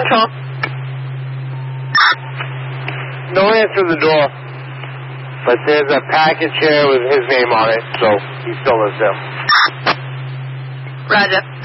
Control. Don't answer the door. But there's a package here with his name on it, so he still lives there. Roger.